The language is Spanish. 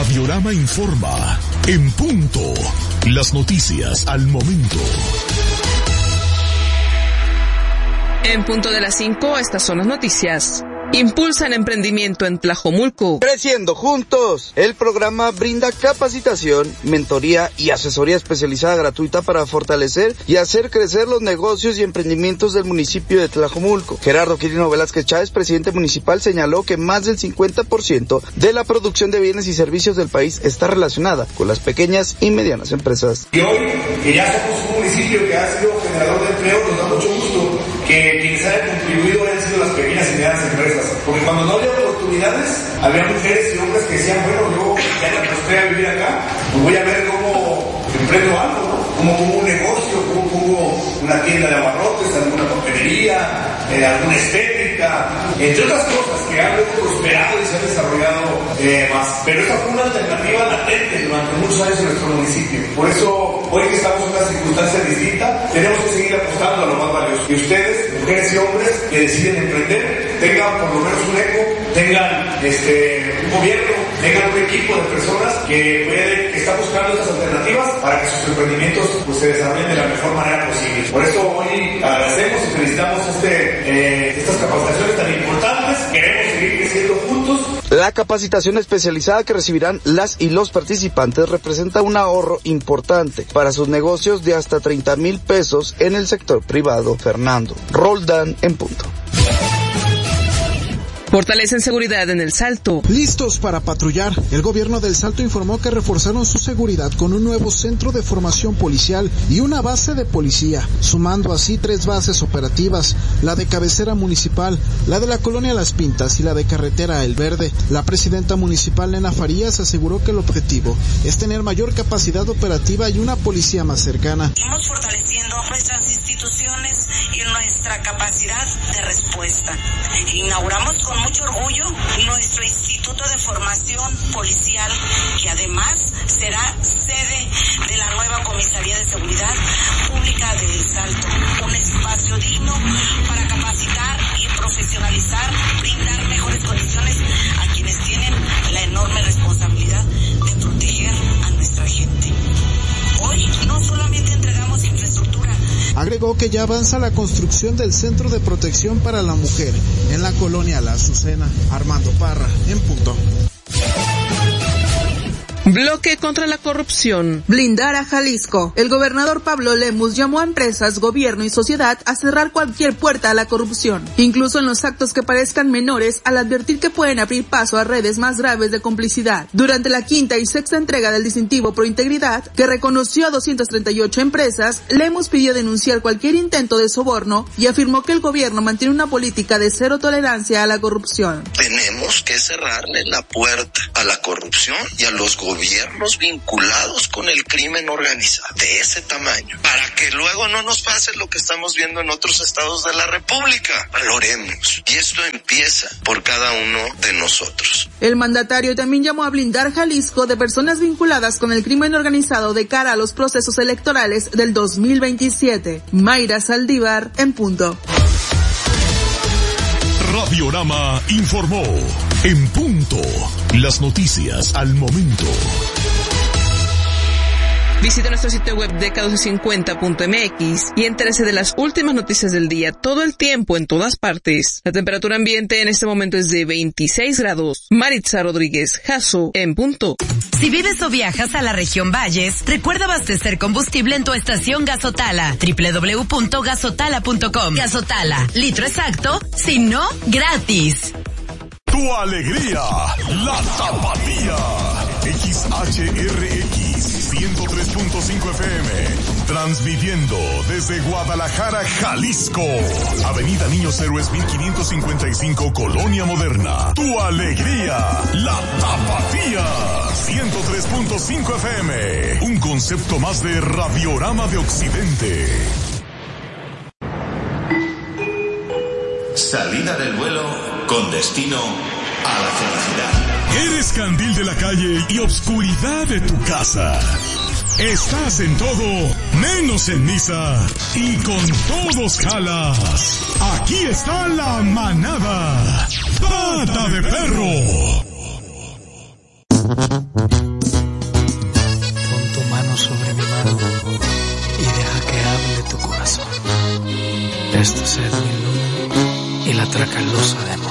Radiorama informa. En punto. Las noticias al momento. En punto de las 5, estas son las noticias. Impulsan emprendimiento en Tlajomulco. Creciendo juntos. El programa brinda capacitación, mentoría y asesoría especializada gratuita para fortalecer y hacer crecer los negocios y emprendimientos del municipio de Tlajomulco. Gerardo Quirino Velázquez Chávez, presidente municipal, señaló que más del 50% de la producción de bienes y servicios del país está relacionada con las pequeñas y medianas empresas. Y hoy, que ya somos un municipio que ha sido generador de empleo, nos da mucho gusto que quienes hayan contribuido hayan sido las pequeñas y medianas empresas. Porque cuando no había oportunidades, había mujeres y hombres que decían, bueno, yo ya me acostumbré a vivir acá, pues voy a ver cómo emprendo algo, ¿no? Como un negocio, como pongo una tienda de abarrotes, alguna papelería, alguna estética, entre otras cosas que han prosperado y se han desarrollado más. Pero esta fue una alternativa latente durante muchos años en nuestro municipio. Por eso, hoy que estamos en una circunstancia distinta, tenemos que seguir apostando a lo más valioso. Y ustedes, mujeres y hombres que deciden emprender, tengan por lo menos un eco, tengan un gobierno, tengan un equipo de personas que están buscando estas alternativas para que sus emprendimientos pues, se desarrollen de la mejor manera posible. Por eso hoy agradecemos y felicitamos estas capacitaciones tan importantes. Queremos seguir creciendo juntos. La capacitación especializada que recibirán las y los participantes representa un ahorro importante para sus negocios de hasta 30,000 pesos en el sector privado. Fernando Roldán, en punto. Fortalecen seguridad en El Salto. Listos para patrullar. El gobierno del Salto informó que reforzaron su seguridad con un nuevo centro de formación policial y una base de policía, sumando así 3 bases operativas, la de cabecera municipal, la de la colonia Las Pintas y la de carretera El Verde. La presidenta municipal, Nena Farías, aseguró que el objetivo es tener mayor capacidad operativa y una policía más cercana. Seguimos fortaleciendo nuestras instituciones y nuestra capacidad de respuesta. Inauguramos con mucho orgullo nuestro Instituto de Formación Policial, que además será sede de la nueva Comisaría de Seguridad Pública de El Salto. Un espacio digno para capacitar y profesionalizar, brindar mejores condiciones a quienes tienen la enorme responsabilidad de proteger a nuestra gente. Hoy no solamente entregamos infraestructura. Agregó que ya avanza la construcción del Centro de Protección para la Mujer en la colonia La Azucena. Armando Parra, en punto. Bloque contra la corrupción. Blindar a Jalisco. El gobernador Pablo Lemus llamó a empresas, gobierno y sociedad a cerrar cualquier puerta a la corrupción, incluso en los actos que parezcan menores, al advertir que pueden abrir paso a redes más graves de complicidad. Durante la 5ª y 6ª entrega del distintivo Pro Integridad, que reconoció a 238 empresas, Lemus pidió denunciar cualquier intento de soborno y afirmó que el gobierno mantiene una política de cero tolerancia a la corrupción. Tenemos que cerrarle la puerta a la corrupción y a los gobiernos vinculados con el crimen organizado de ese tamaño, para que luego no nos pase lo que estamos viendo en otros estados de la República. Valoremos, y esto empieza por cada uno de nosotros. El mandatario también llamó a blindar Jalisco de personas vinculadas con el crimen organizado de cara a los procesos electorales del 2027. Mayra Saldívar, en punto. Radiorama informó. En punto. Las noticias al momento. Visite nuestro sitio web de k1250.mx y entérese de las últimas noticias del día todo el tiempo en todas partes. La temperatura ambiente en este momento es de 26 grados. Maritza Rodríguez, Jasso, en punto. Si vives o viajas a la región Valles, recuerda abastecer combustible en tu estación Gasotala. www.gasotala.com. Gasotala, litro exacto, si no, gratis. Tu alegría, la tapatía. XHRX 103.5 FM, transmitiendo desde Guadalajara, Jalisco. Avenida Niños Héroes 1555, Colonia Moderna. Tu alegría, la tapatía. 103.5 FM, un concepto más de Radiorama de Occidente. Salida del vuelo con destino a la felicidad. Eres candil de la calle y obscuridad de tu casa. Estás en todo, menos en misa. Y con todos jalas. Aquí está la manada. Pata de perro. Esta es mi luna y la tracalosa de